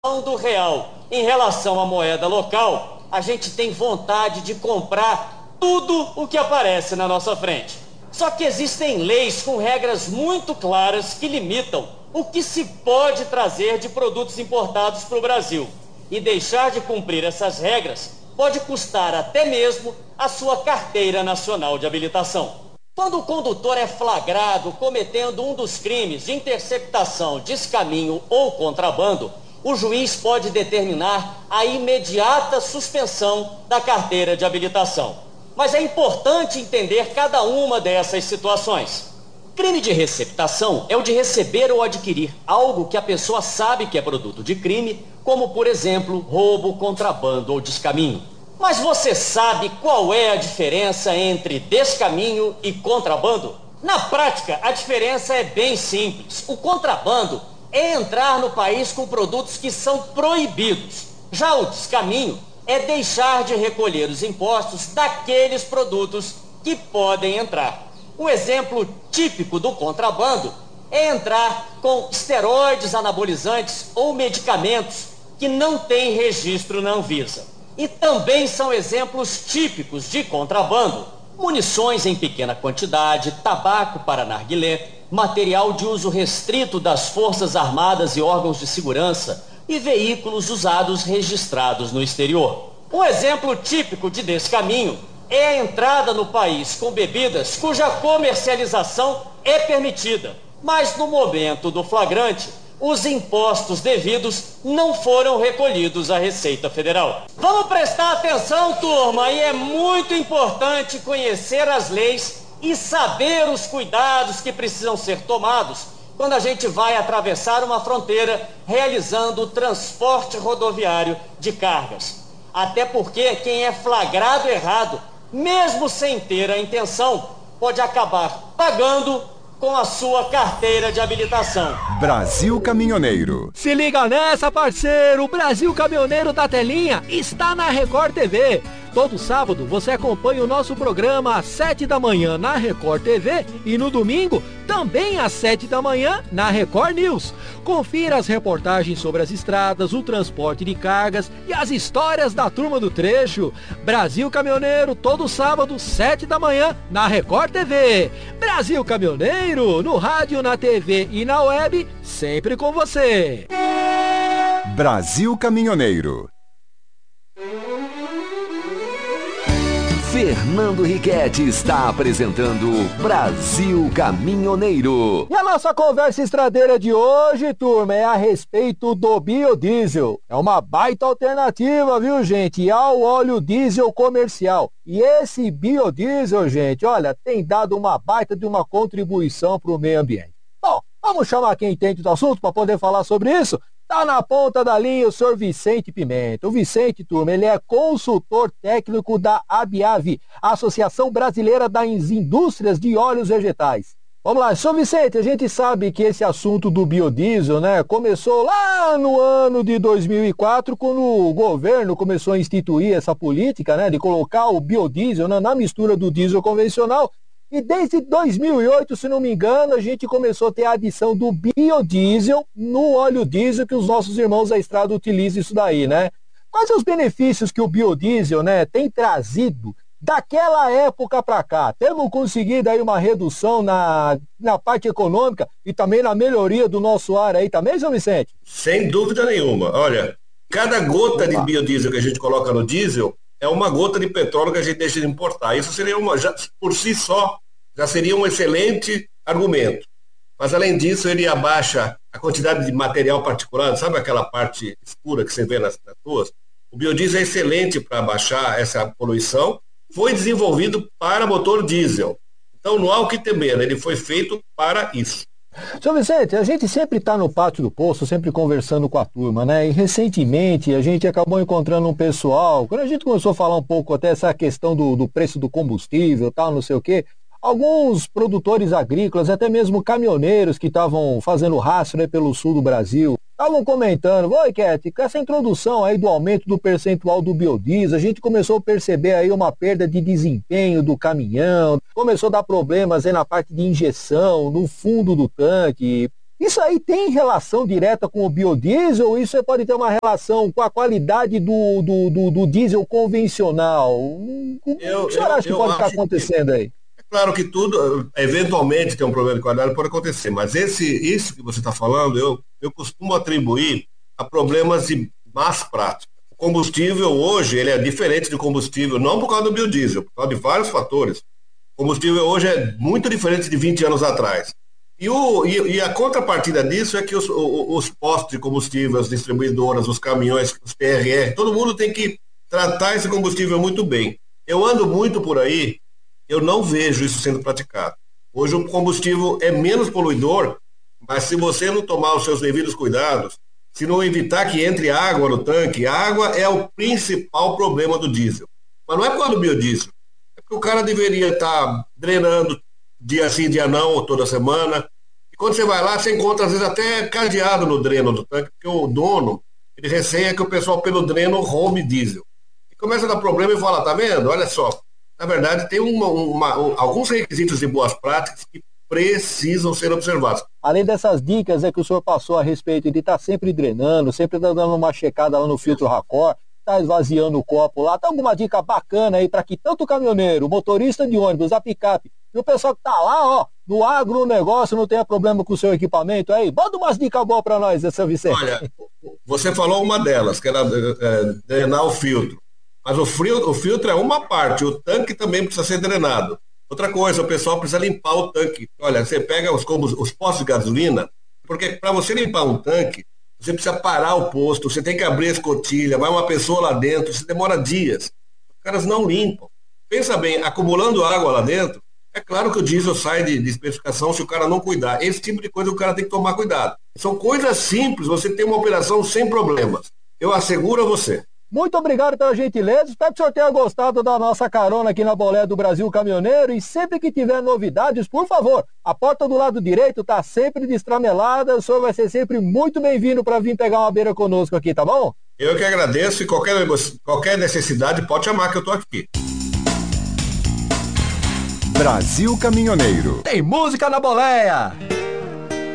do real em relação à moeda local, a gente tem vontade de comprar tudo o que aparece na nossa frente. Só que existem leis com regras muito claras que limitam o que se pode trazer de produtos importados para o Brasil. E deixar de cumprir essas regras pode custar até mesmo a sua carteira nacional de habilitação. Quando o condutor é flagrado cometendo um dos crimes de interceptação, descaminho ou contrabando, o juiz pode determinar a imediata suspensão da carteira de habilitação. Mas é importante entender cada uma dessas situações. Crime de receptação é o de receber ou adquirir algo que a pessoa sabe que é produto de crime, como, por exemplo, roubo, contrabando ou descaminho. Mas você sabe qual é a diferença entre descaminho e contrabando? Na prática, a diferença é bem simples. O contrabando é entrar no país com produtos que são proibidos. Já o descaminho é deixar de recolher os impostos daqueles produtos que podem entrar. Um exemplo típico do contrabando é entrar com esteroides anabolizantes ou medicamentos que não têm registro na Anvisa. E também são exemplos típicos de contrabando: munições em pequena quantidade, tabaco para narguilé, material de uso restrito das Forças Armadas e órgãos de segurança e veículos usados registrados no exterior. Um exemplo típico de descaminho é a entrada no país com bebidas cuja comercialização é permitida, mas no momento do flagrante, os impostos devidos não foram recolhidos à Receita Federal. Vamos prestar atenção, turma, e é muito importante conhecer as leis e saber os cuidados que precisam ser tomados quando a gente vai atravessar uma fronteira realizando o transporte rodoviário de cargas. Até porque quem é flagrado errado, mesmo sem ter a intenção, pode acabar pagando com a sua carteira de habilitação. Brasil Caminhoneiro. Se liga nessa, parceiro! O Brasil Caminhoneiro da Telinha está na Record TV. Todo sábado você acompanha o nosso programa às 7 da manhã na Record TV e no domingo também às 7 da manhã na Record News. Confira as reportagens sobre as estradas, o transporte de cargas e as histórias da turma do trecho. Brasil Caminhoneiro, todo sábado, 7 da manhã na Record TV. Brasil Caminhoneiro, no rádio, na TV e na web, sempre com você. Brasil Caminhoneiro. Fernando Riquetti está apresentando Brasil Caminhoneiro. E a nossa conversa estradeira de hoje, turma, é a respeito do biodiesel. É uma baita alternativa, viu, gente, ao óleo diesel comercial. E esse biodiesel, gente, olha, tem dado uma baita de uma contribuição para o meio ambiente. Bom, vamos chamar quem entende do assunto para poder falar sobre isso? Tá na ponta da linha o senhor Vicente Pimenta. O Vicente, turma, ele é consultor técnico da ABIAV, Associação Brasileira das Indústrias de Óleos Vegetais. Vamos lá, senhor Vicente, a gente sabe que esse assunto do biodiesel, né, começou lá no ano de 2004, quando o governo começou a instituir essa política, né, de colocar o biodiesel, né, na mistura do diesel convencional. E desde 2008, se não me engano, a gente começou a ter a adição do biodiesel no óleo diesel que os nossos irmãos da estrada utilizam isso daí, né? Quais são os benefícios que o biodiesel, né, tem trazido daquela época para cá? Temos conseguido aí uma redução na parte econômica e também na melhoria do nosso ar aí também, São Vicente? Sem dúvida nenhuma. Olha, cada gota de biodiesel que a gente coloca no diesel é uma gota de petróleo que a gente deixa de importar. Isso seria por si só, já seria um excelente argumento. Mas, além disso, ele abaixa a quantidade de material particulado, sabe aquela parte escura que você vê nas ruas? O biodiesel é excelente para abaixar essa poluição. Foi desenvolvido para motor diesel. Então, não há o que temer, ele foi feito para isso. Senhor Vicente, a gente sempre está no pátio do posto, sempre conversando com a turma, né? E recentemente a gente acabou encontrando um pessoal, quando a gente começou a falar um pouco até essa questão do preço do combustível, tal, não sei o quê, alguns produtores agrícolas, até mesmo caminhoneiros que estavam fazendo rastro, né, pelo sul do Brasil, estavam comentando: oi, Cat, com essa introdução aí do aumento do percentual do biodiesel, a gente começou a perceber aí uma perda de desempenho do caminhão, começou a dar problemas aí na parte de injeção, no fundo do tanque. Isso aí tem relação direta com o biodiesel ou isso pode ter uma relação com a qualidade do diesel convencional? O que o senhor acha que pode estar acontecendo aí? É claro que tudo, eventualmente, tem um problema de qualidade, pode acontecer, mas isso que você está falando, eu costumo atribuir a problemas de más prática. O combustível hoje, ele é diferente de combustível, não por causa do biodiesel, por causa de vários fatores. O combustível hoje é muito diferente de 20 anos atrás. E a contrapartida disso é que os postos de combustível, as distribuidoras, os caminhões, os PRR, todo mundo tem que tratar esse combustível muito bem. Eu ando muito por aí, eu não vejo isso sendo praticado. Hoje o combustível é menos poluidor, mas se você não tomar os seus devidos cuidados, se não evitar que entre água no tanque, a água é o principal problema do diesel. Mas não é por causa do biodiesel, é porque o cara deveria estar drenando dia sim, dia não, toda semana. E quando você vai lá, você encontra às vezes até cadeado no dreno do tanque, porque o dono, ele receia que o pessoal pelo dreno roube diesel. E começa a dar problema e fala, tá vendo? Olha só, na verdade tem alguns requisitos de boas práticas que precisam ser observados. Além dessas dicas que o senhor passou a respeito de estar sempre drenando, sempre dando uma checada lá no filtro Racor, tá esvaziando o copo lá, tá alguma dica bacana aí para que tanto o caminhoneiro, o motorista de ônibus, a picape e o pessoal que tá lá, ó, no agronegócio não tenha problema com o seu equipamento aí? Bota umas dicas boas para nós, seu Vicente. Olha, você falou uma delas, que era drenar o filtro. Mas o filtro é uma parte, o tanque também precisa ser drenado. Outra coisa, o pessoal precisa limpar o tanque. Olha, você pega os postos de gasolina, porque para você limpar um tanque, você precisa parar o posto, você tem que abrir a escotilha, vai uma pessoa lá dentro, isso demora dias. Os caras não limpam. Pensa bem, acumulando água lá dentro, é claro que o diesel sai de especificação se o cara não cuidar. Esse tipo de coisa o cara tem que tomar cuidado. São coisas simples, você tem uma operação sem problemas. Eu asseguro a você. Muito obrigado pela gentileza, espero que o senhor tenha gostado da nossa carona aqui na Boleia do Brasil Caminhoneiro e sempre que tiver novidades, por favor, a porta do lado direito está sempre destramelada, o senhor vai ser sempre muito bem-vindo para vir pegar uma beira conosco aqui, tá bom? Eu que agradeço e qualquer necessidade pode chamar que eu tô aqui. Brasil Caminhoneiro. Tem música na boleia!